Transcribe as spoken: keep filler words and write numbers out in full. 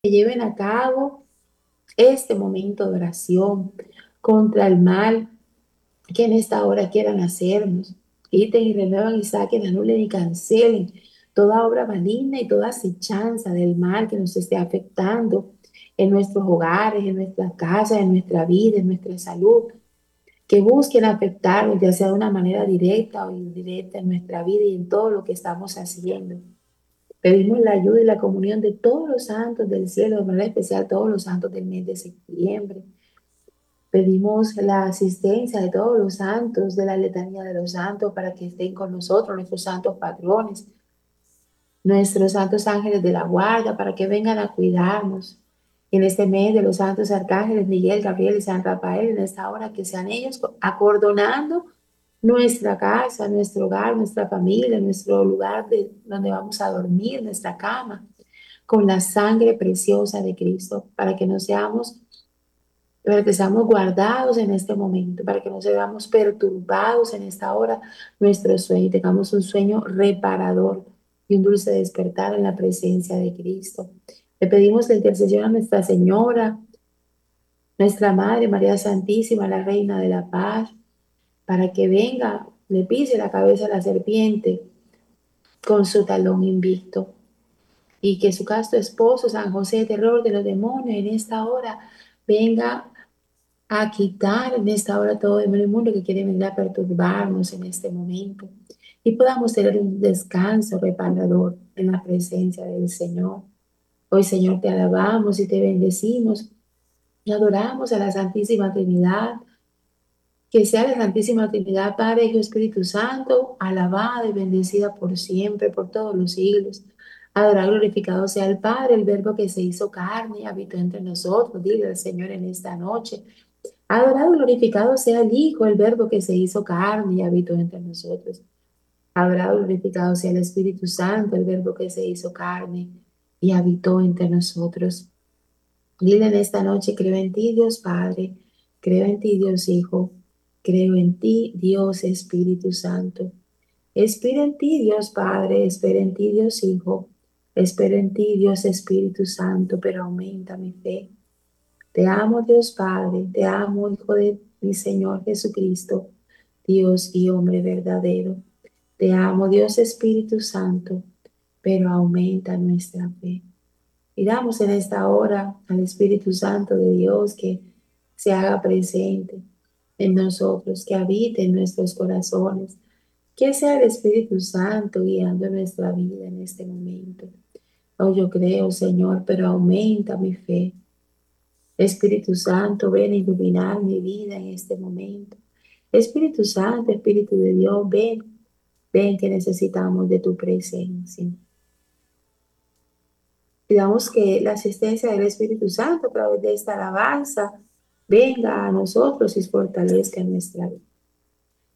que lleven a cabo este momento de oración contra el mal que en esta hora quieran hacernos. Quiten y renuevan y saquen, anulen y cancelen toda obra maligna y toda acechanza del mal que nos esté afectando en nuestros hogares, en nuestras casas, en nuestra vida, en nuestra salud, que busquen afectarnos, ya sea de una manera directa o indirecta en nuestra vida y en todo lo que estamos haciendo. Pedimos la ayuda y la comunión de todos los santos del cielo, de manera especial todos los santos del mes de septiembre. Pedimos la asistencia de todos los santos, de la letanía de los santos, para que estén con nosotros, nuestros santos patrones, nuestros santos ángeles de la guarda, para que vengan a cuidarnos. En este mes de los santos arcángeles Miguel, Gabriel y San Rafael, en esta hora que sean ellos acordonando nuestra casa, nuestro hogar, nuestra familia, nuestro lugar de donde vamos a dormir, nuestra cama, con la sangre preciosa de Cristo, para que no seamos, para que seamos guardados en este momento, para que no seamos perturbados en esta hora nuestro sueño y tengamos un sueño reparador y un dulce despertar en la presencia de Cristo. Le pedimos la intercesión a Nuestra Señora, nuestra Madre María Santísima, la Reina de la Paz, para que venga, le pise la cabeza a la serpiente con su talón invicto, y que su casto esposo, San José, terror de los demonios, en esta hora venga a quitar en esta hora todo el mundo que quiere venir a perturbarnos en este momento, y podamos tener un descanso reparador en la presencia del Señor. Hoy, Señor, te alabamos y te bendecimos y adoramos a la Santísima Trinidad. Que sea la Santísima Trinidad, Padre, Hijo, Espíritu Santo, alabada y bendecida por siempre, por todos los siglos. Adorado, glorificado sea el Padre, el Verbo que se hizo carne y habitó entre nosotros. Dile al Señor en esta noche. Adorado, glorificado sea el Hijo, el Verbo que se hizo carne y habitó entre nosotros. Adorado, glorificado sea el Espíritu Santo, el Verbo que se hizo carne y habitó entre nosotros. Dile en esta noche, creo en ti, Dios Padre, creo en ti, Dios Hijo, creo en ti, Dios Espíritu Santo. Espero en ti, Dios Padre, espero en ti, Dios Hijo, espero en ti, Dios Espíritu Santo, pero aumenta mi fe. Te amo, Dios Padre, te amo, Hijo de mi Señor Jesucristo, Dios y hombre verdadero. Te amo, Dios Espíritu Santo, pero aumenta nuestra fe. Pidamos en esta hora al Espíritu Santo de Dios que se haga presente en nosotros, que habite en nuestros corazones, que sea el Espíritu Santo guiando nuestra vida en este momento. Oh, yo creo, Señor, pero aumenta mi fe. Espíritu Santo, ven a iluminar mi vida en este momento. Espíritu Santo, Espíritu de Dios, ven, ven que necesitamos de tu presencia. Pidamos que la asistencia del Espíritu Santo a través de esta alabanza venga a nosotros y fortalezca nuestra vida.